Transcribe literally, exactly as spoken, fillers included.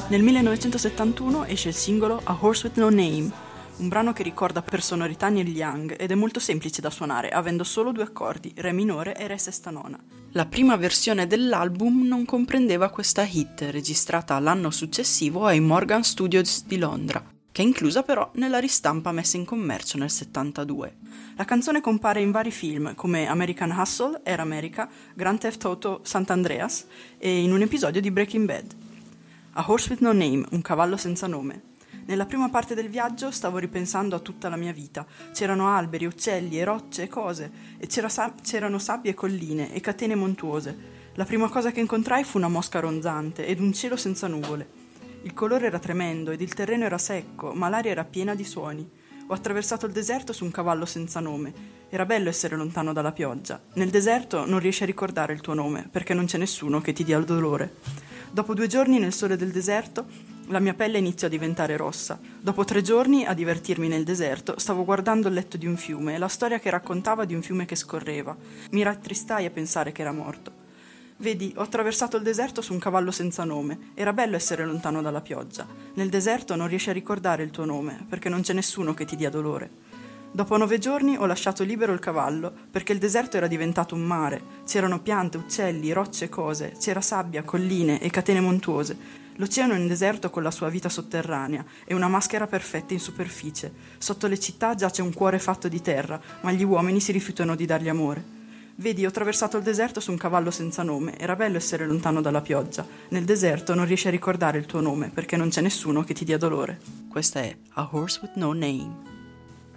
Nel millenovecentosettantuno esce il singolo A Horse with No Name, un brano che ricorda per sonorità Neil Young ed è molto semplice da suonare, avendo solo due accordi, re minore e re sesta nona. La prima versione dell'album non comprendeva questa hit, registrata l'anno successivo ai Morgan Studios di Londra, che è inclusa però nella ristampa messa in commercio nel settantadue. La canzone compare in vari film come American Hustle, Air America, Grand Theft Auto Sant'Andreas e in un episodio di Breaking Bad. A Horse with No Name, un cavallo senza nome. Nella prima parte del viaggio stavo ripensando a tutta la mia vita. C'erano alberi, uccelli e rocce e cose, e c'era sa- c'erano sabbie e colline e catene montuose. La prima cosa che incontrai fu una mosca ronzante ed un cielo senza nuvole. Il colore era tremendo ed il terreno era secco, ma l'aria era piena di suoni. Ho attraversato il deserto su un cavallo senza nome. Era bello essere lontano dalla pioggia. Nel deserto non riesci a ricordare il tuo nome, perché non c'è nessuno che ti dia il dolore. Dopo due giorni nel sole del deserto, la mia pelle iniziò a diventare rossa. Dopo tre giorni, a divertirmi nel deserto, stavo guardando il letto di un fiume e la storia che raccontava di un fiume che scorreva. Mi rattristai a pensare che era morto. Vedi, ho attraversato il deserto su un cavallo senza nome. Era bello essere lontano dalla pioggia. Nel deserto non riesci a ricordare il tuo nome, perché non c'è nessuno che ti dia dolore. Dopo nove giorni ho lasciato libero il cavallo, perché il deserto era diventato un mare. C'erano piante, uccelli, rocce e cose, c'era sabbia, colline e catene montuose. L'oceano è un deserto con la sua vita sotterranea e una maschera perfetta in superficie. Sotto le città giace un cuore fatto di terra, ma gli uomini si rifiutano di dargli amore. Vedi, ho attraversato il deserto su un cavallo senza nome. Era bello essere lontano dalla pioggia. Nel deserto non riesci a ricordare il tuo nome, perché non c'è nessuno che ti dia dolore. Questa è A Horse with No Name.